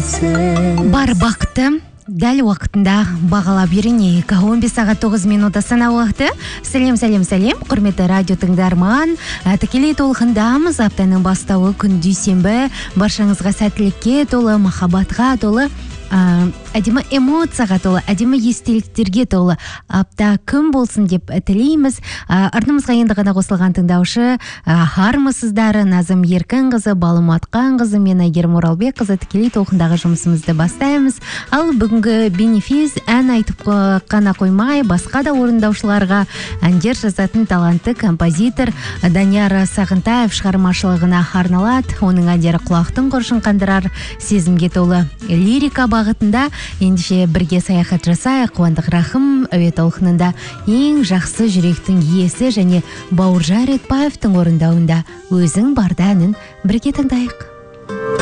сенсіз. Бар бақытты дәл уақытында бағалап үйренейік. 15 сағат 9 минут Астана уақыты. Сәлем, құрметті радио тыңдарман. Тікелей толқындамыз. Аптаның бастауы күн дүйсенбі. Баршаңызға сәттілікке толы, махаббатқа толы, әдемі эмоцияға толы, әдемі естеліктерге толы апта күн болсын деп тілейміз. Арнамызға енді ғана қосылған тыңдаушы армысыздар. Назым Еркінқызы, Балым Атқанқызы, мен Әйгерім Оралбекқызы тікелей толқындағы жұмысымызды бастаймыз. Ал бүгінгі бенефис ән айтып қана қоймай, басқа да орындаушыларға әндер жазатын талантты композитор Данияр Сағынтаев шығармашылығына арналады. Оның әндері құлақтың құршын қандырар, сезімге толы лирика бағытында. Ендеше бірге саяхат жасайық. Қуандық Рахым әуе толқынында ең жақсы жүректің иесі және Бауыржан Ретбаевтың орындауында Өзің барда әнін бірге тыңдайық.